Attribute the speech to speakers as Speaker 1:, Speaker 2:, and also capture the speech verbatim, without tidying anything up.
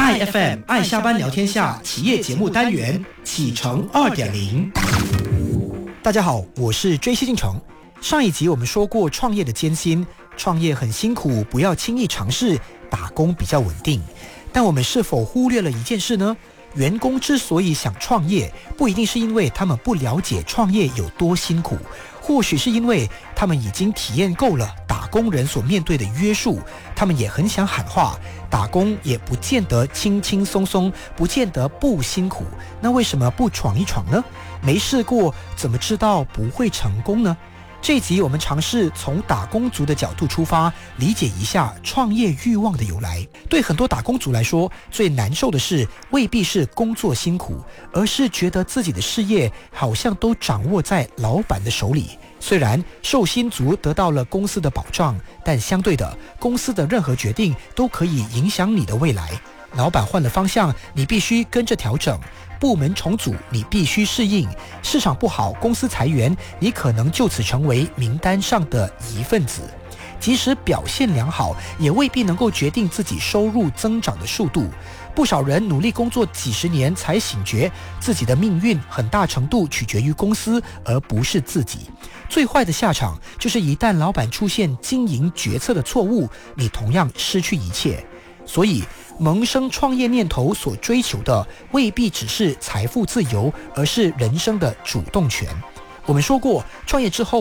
Speaker 1: I F M 爱下班聊天下企业节目单元启程 二点零。
Speaker 2: 大家好，我是追西进程。上一集我们说过创业的艰辛，创业很辛苦，不要轻易尝试，打工比较稳定。但我们是否忽略了一件事呢？员工之所以想创业，不一定是因为他们不了解创业有多辛苦，或许是因为他们已经体验够了打工人所面对的约束，他们也很想喊话，打工也不见得轻轻松松，不见得不辛苦，那为什么不闯一闯呢？没试过，怎么知道不会成功呢？这一集我们尝试从打工族的角度出发，理解一下创业欲望的由来。对很多打工族来说，最难受的是未必是工作辛苦，而是觉得自己的事业好像都掌握在老板的手里。虽然受薪族得到了公司的保障，但相对的，公司的任何决定都可以影响你的未来。老板换了方向，你必须跟着调整；部门重组，你必须适应；市场不好，公司裁员，你可能就此成为名单上的一份子。即使表现良好，也未必能够决定自己收入增长的速度。不少人努力工作几十年才醒觉，自己的命运很大程度取决于公司，而不是自己。最坏的下场就是一旦老板出现经营决策的错误，你同样失去一切。所以萌生创业念头所追求的未必只是财富自由，而是人生的主动权。我们说过，创业之后